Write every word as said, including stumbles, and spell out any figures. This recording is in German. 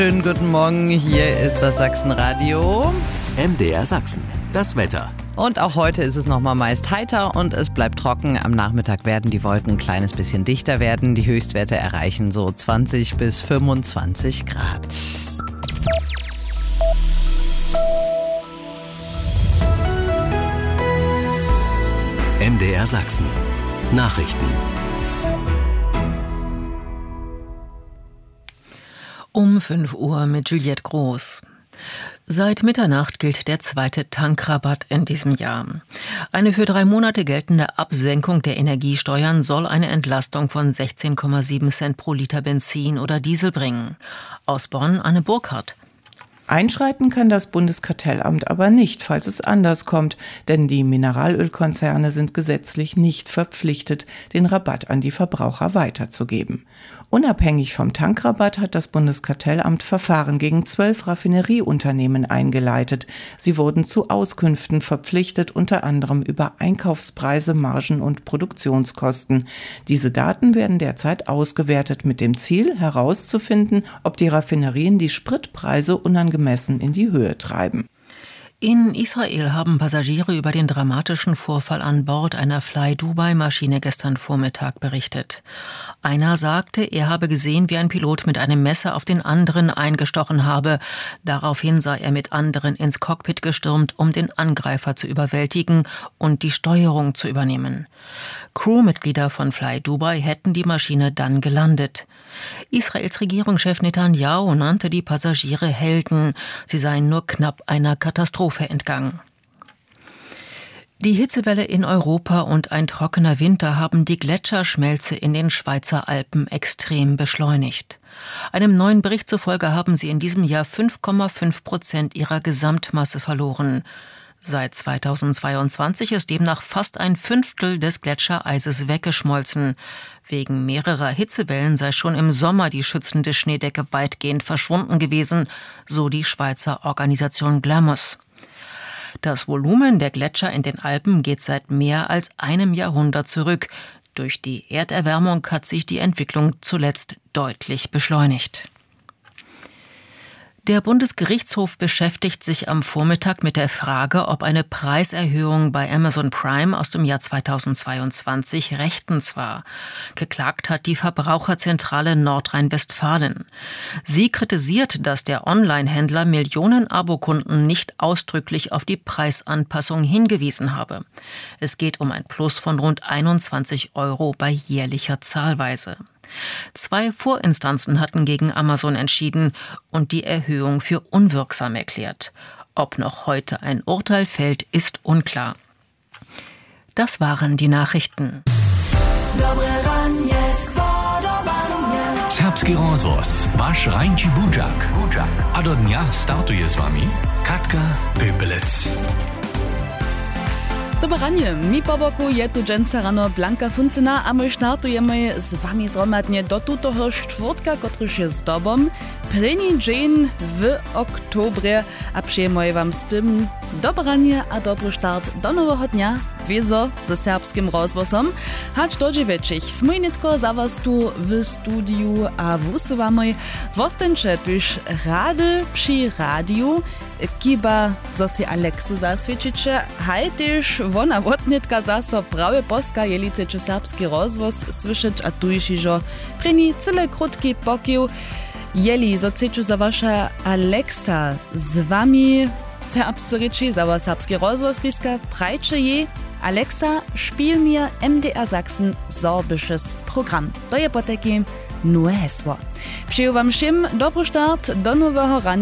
Schönen guten Morgen, hier ist das Sachsenradio. M D R Sachsen, das Wetter. Und auch heute ist es nochmal meist heiter und es bleibt trocken. Am Nachmittag werden die Wolken ein kleines bisschen dichter werden. Die Höchstwerte erreichen so zwanzig bis fünfundzwanzig Grad. M D R Sachsen. Nachrichten. Um fünf Uhr mit Juliette Groß. Seit Mitternacht gilt der zweite Tankrabatt in diesem Jahr. Eine für drei Monate geltende Absenkung der Energiesteuern soll eine Entlastung von sechzehn Komma sieben Cent pro Liter Benzin oder Diesel bringen. Aus Bonn Anne Burkhardt. Einschreiten kann das Bundeskartellamt aber nicht, falls es anders kommt, denn die Mineralölkonzerne sind gesetzlich nicht verpflichtet, den Rabatt an die Verbraucher weiterzugeben. Unabhängig vom Tankrabatt hat das Bundeskartellamt Verfahren gegen zwölf Raffinerieunternehmen eingeleitet. Sie wurden zu Auskünften verpflichtet, unter anderem über Einkaufspreise, Margen und Produktionskosten. Diese Daten werden derzeit ausgewertet mit dem Ziel, herauszufinden, ob die Raffinerien die Spritpreise unangemessen in die Höhe treiben. In Israel haben Passagiere über den dramatischen Vorfall an Bord einer Fly-Dubai-Maschine gestern Vormittag berichtet. Einer sagte, er habe gesehen, wie ein Pilot mit einem Messer auf den anderen eingestochen habe. Daraufhin sei er mit anderen ins Cockpit gestürmt, um den Angreifer zu überwältigen und die Steuerung zu übernehmen. Crewmitglieder von Fly-Dubai hätten die Maschine dann gelandet. Israels Regierungschef Netanyahu nannte die Passagiere Helden. Sie seien nur knapp einer Katastrophe entgangen. Die Hitzewelle in Europa und ein trockener Winter haben die Gletscherschmelze in den Schweizer Alpen extrem beschleunigt. Einem neuen Bericht zufolge haben sie in diesem Jahr fünf Komma fünf Prozent ihrer Gesamtmasse verloren. Seit zweitausendzweiundzwanzig ist demnach fast ein Fünftel des Gletschereises weggeschmolzen. Wegen mehrerer Hitzewellen sei schon im Sommer die schützende Schneedecke weitgehend verschwunden gewesen, so die Schweizer Organisation Glamus. Das Volumen der Gletscher in den Alpen geht seit mehr als einem Jahrhundert zurück. Durch die Erderwärmung hat sich die Entwicklung zuletzt deutlich beschleunigt. Der Bundesgerichtshof beschäftigt sich am Vormittag mit der Frage, ob eine Preiserhöhung bei Amazon Prime aus dem Jahr zweitausendzweiundzwanzig rechtens war. Geklagt hat die Verbraucherzentrale Nordrhein-Westfalen. Sie kritisiert, dass der Online-Händler Millionen Abokunden nicht ausdrücklich auf die Preisanpassung hingewiesen habe. Es geht um ein Plus von rund einundzwanzig Euro bei jährlicher Zahlweise. Zwei Vorinstanzen hatten gegen Amazon entschieden und die Erhöhung für unwirksam erklärt. Ob noch heute ein Urteil fällt, ist unklar. Das waren die Nachrichten. Serbski rozvoz, vaš Rajnči Budžak. A do dnia startuje s vami Katka Pepelec. Dobranie, mi po boku je tu dženca rano Blanka Funcina a my štartujeme s vami zromadne do tutoho štvrtka, kotryž je s dobom. První dzień w oktobre a przyjmuję wam z tym dobranie a dobry start do nowego dnia. Wieso ze serbskim rozwosom. Hać do dziewięciach. Smojnitko za was tu w studiu a wusywamy wostencze tuż rady przy radiu. Kiba zosi Aleksu zasvědčiče, hajtyž wona wotnitka zaso prawie poska jeliceče serbski rozvoz słyszeć a tujšižo preni cyle krótki pokił. Jeli zoceču za vaša Aleksa z wami serbscy ryczy za was serbski rozvoz piska prajče je. Alexa, spiel mir M D R Sachsen sorbisches Programm. To je poteki nue hesło. Przyjął wam všim dobry start do nowego rania.